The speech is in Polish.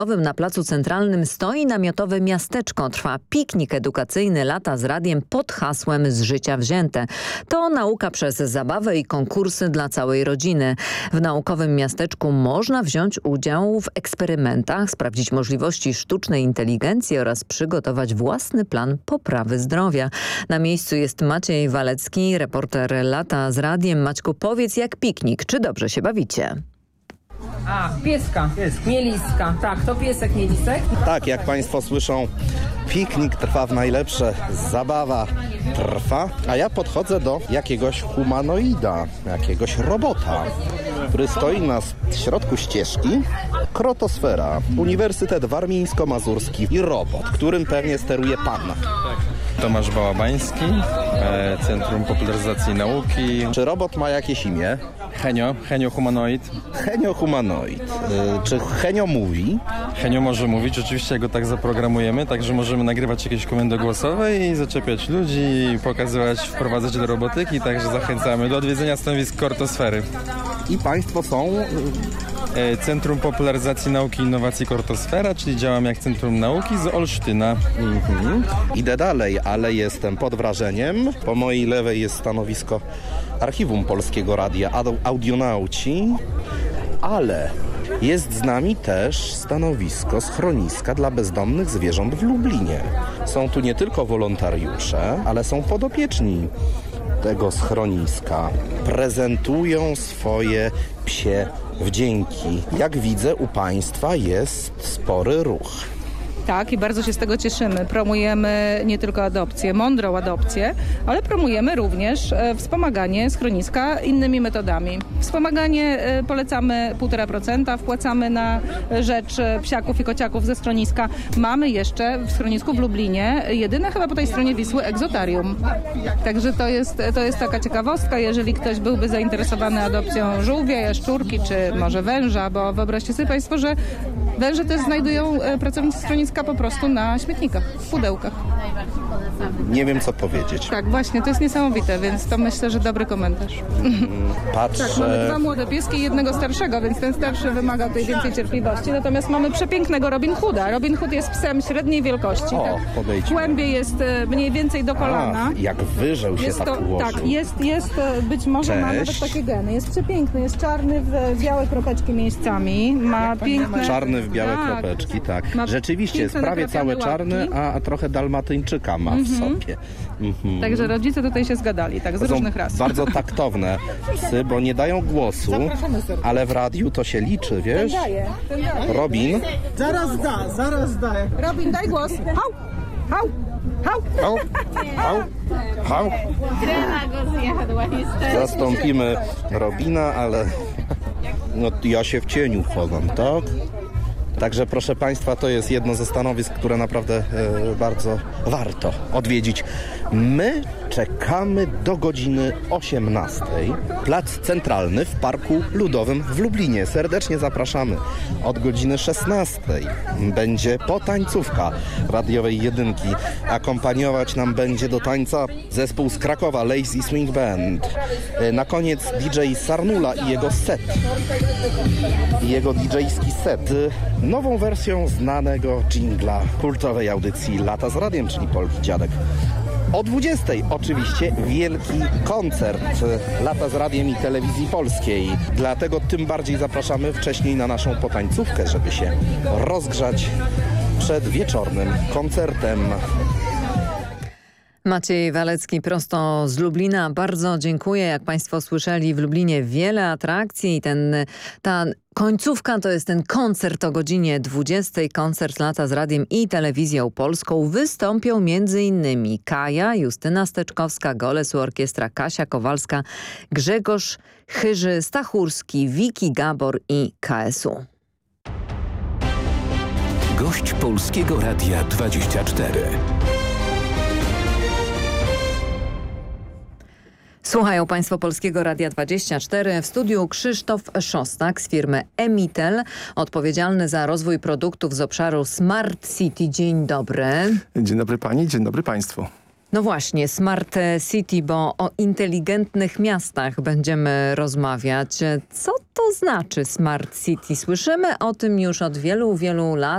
Na Placu Centralnym stoi namiotowe miasteczko. Trwa piknik edukacyjny Lata z Radiem pod hasłem Z życia wzięte. To nauka przez zabawę i konkursy dla całej rodziny. W naukowym miasteczku można wziąć udział w eksperymentach, sprawdzić możliwości sztucznej inteligencji oraz przygotować własny plan poprawy zdrowia. Na miejscu jest Maciej Walecki, reporter Lata z Radiem. Maćku, powiedz, jak piknik. Czy dobrze się bawicie? Pieska. Mieliska. Tak, to piesek Mielisek. Tak, jak Państwo słyszą, piknik trwa w najlepsze, zabawa trwa, a ja podchodzę do jakiegoś humanoida, jakiegoś robota, który stoi na środku ścieżki. Krotosfera, Uniwersytet Warmińsko-Mazurski i robot, którym pewnie steruje pan. Tomasz Bałabański, Centrum Popularyzacji Nauki. Czy robot ma jakieś imię? Henio Humanoid. Henio Humanoid. Czy Henio mówi? Henio może mówić, oczywiście go tak zaprogramujemy, także możemy nagrywać jakieś komendy głosowe i zaczepiać ludzi, pokazywać, wprowadzać do robotyki, także zachęcamy do odwiedzenia stanowisk Kortosfery. I Państwo są... Centrum Popularyzacji Nauki i Innowacji Kortosfera, czyli działam jak Centrum Nauki z Olsztyna. Idę dalej, ale jestem pod wrażeniem. Po mojej lewej jest stanowisko Archiwum Polskiego Radia, Audionauci, ale jest z nami też stanowisko schroniska dla bezdomnych zwierząt w Lublinie. Są tu nie tylko wolontariusze, ale są podopieczni tego schroniska. Prezentują swoje psie wdzięki. Jak widzę, u Państwa jest spory ruch. Tak, i bardzo się z tego cieszymy. Promujemy nie tylko adopcję, mądrą adopcję, ale promujemy również wspomaganie schroniska innymi metodami. Wspomaganie polecamy 1,5%, wpłacamy na rzecz psiaków i kociaków ze schroniska. Mamy jeszcze w schronisku w Lublinie jedyne chyba po tej stronie Wisły egzotarium. Także to jest taka ciekawostka, jeżeli ktoś byłby zainteresowany adopcją żółwia, jaszczurki czy może węża, bo wyobraźcie sobie Państwo, że węże też znajdują pracownicy schroniska po prostu na śmietnikach, w pudełkach. Nie wiem, co powiedzieć. Tak, właśnie, to jest niesamowite, więc to myślę, że dobry komentarz. Patrzę... Tak, mamy 2 młode pieski i jednego starszego, więc ten starszy wymaga tutaj więcej cierpliwości. Natomiast mamy przepięknego Robin Hooda. Robin Hood jest psem średniej wielkości. O, podejdźmy. Kłębie jest mniej więcej do kolana. Jak wyżeł się tak ułożył. Tak, jest być może ma nawet takie geny. Jest przepiękny, jest czarny w białe kropeczki miejscami. Ma piękne... Czarny w białe kropeczki, tak. Rzeczywiście jest prawie cały czarny, a trochę dalmatyńczyka ma w sobie. Także rodzice tutaj się zgadali, tak, z różnych ras. Bardzo taktowne psy, bo nie dają głosu, ale w radiu to się liczy, wiesz? Ten daje. Robin? Zaraz da. Robin, daj głos. Hał! Hał! Hał! Hał! Hał! Hał! Trema go zjadła niestety. Zastąpimy Robina, ale no, ja się w cieniu chowam, tak? Także proszę Państwa, to jest jedno ze stanowisk, które naprawdę bardzo warto odwiedzić. My czekamy do godziny 18. Plac Centralny w Parku Ludowym w Lublinie. Serdecznie zapraszamy. Od godziny 16 będzie potańcówka radiowej jedynki. Akompaniować nam będzie do tańca zespół z Krakowa, Lazy Swing Band. Na koniec DJ Sarnula i jego set. Jego DJ-ski set. Nową wersją znanego dżingla kultowej audycji Lata z Radiem, czyli Polki Dziadek. O 20 oczywiście wielki koncert Lata z Radiem i Telewizji Polskiej. Dlatego tym bardziej zapraszamy wcześniej na naszą potańcówkę, żeby się rozgrzać przed wieczornym koncertem. Maciej Walecki prosto z Lublina. Bardzo dziękuję. Jak Państwo słyszeli, w Lublinie wiele atrakcji i ta końcówka to jest ten koncert o godzinie 20. Koncert Lata z Radiem i Telewizją Polską. Wystąpią m.in. Kaja, Justyna Steczkowska, Golesu Orkiestra, Kasia Kowalska, Grzegorz Chyży, Stachurski, Wiki Gabor i KSU. Gość Polskiego Radia 24. Słuchają Państwo Polskiego Radia 24. W studiu Krzysztof Szostak z firmy Emitel, odpowiedzialny za rozwój produktów z obszaru Smart City. Dzień dobry. Dzień dobry Pani, dzień dobry Państwu. No właśnie, Smart City, bo o inteligentnych miastach będziemy rozmawiać. Co to znaczy Smart City? Słyszymy o tym już od wielu, wielu lat.